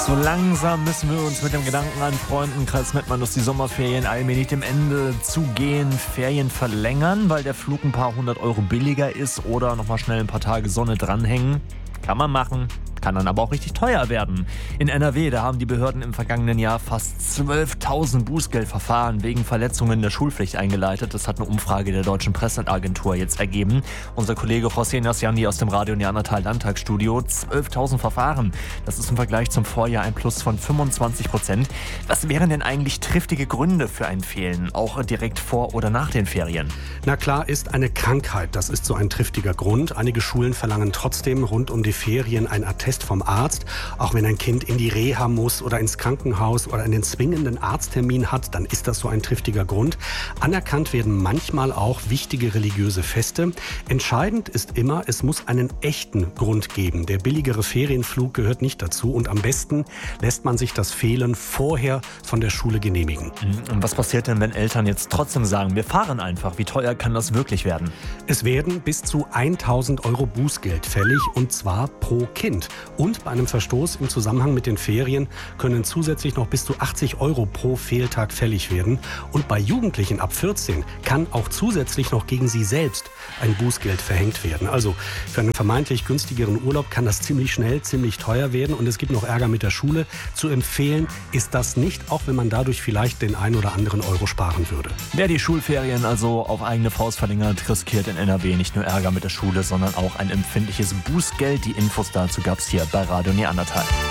So langsam müssen wir uns mit dem Gedanken anfreunden, Kreis Mettmann, dass die Sommerferien allmählich dem Ende zugehen. Ferien verlängern, weil der Flug ein paar 100 Euro billiger ist oder nochmal schnell ein paar Tage Sonne dranhängen. Kann man machen. Kann dann aber auch richtig teuer werden. In NRW, da haben die Behörden im vergangenen Jahr fast 12.000 Bußgeldverfahren wegen Verletzungen der Schulpflicht eingeleitet. Das hat eine Umfrage der Deutschen Presseagentur jetzt ergeben. Unser Kollege José Nasjandi aus dem Radio Neandertal Landtagsstudio. 12.000 Verfahren. Das ist im Vergleich zum Vorjahr ein Plus von 25%. Was wären denn eigentlich triftige Gründe für ein Fehlen, auch direkt vor oder nach den Ferien? Na klar ist eine Krankheit, das ist so ein triftiger Grund. Einige Schulen verlangen trotzdem rund um die Ferien ein Attest vom Arzt. Auch wenn ein Kind in die Reha muss oder ins Krankenhaus oder einen zwingenden Arzttermin hat, dann ist das so ein triftiger Grund. Anerkannt werden manchmal auch wichtige religiöse Feste. Entscheidend ist immer, es muss einen echten Grund geben. Der billigere Ferienflug gehört nicht dazu und am besten lässt man sich das Fehlen vorher von der Schule genehmigen. Und was passiert denn, wenn Eltern jetzt trotzdem sagen, wir fahren einfach? Wie teuer kann das wirklich werden? Es werden bis zu 1.000 Euro Bußgeld fällig und zwar pro Kind. Und bei einem Verstoß im Zusammenhang mit den Ferien können zusätzlich noch bis zu 80 Euro pro Fehltag fällig werden. Und bei Jugendlichen ab 14 kann auch zusätzlich noch gegen sie selbst ein Bußgeld verhängt werden. Also für einen vermeintlich günstigeren Urlaub kann das ziemlich schnell, ziemlich teuer werden. Und es gibt noch Ärger mit der Schule. Zu empfehlen ist das nicht, auch wenn man dadurch vielleicht den einen oder anderen Euro sparen würde. Wer die Schulferien also auf eigene Faust verlängert, riskiert in NRW nicht nur Ärger mit der Schule, sondern auch ein empfindliches Bußgeld. Die Infos dazu gab's hier bei Radio Neandertal.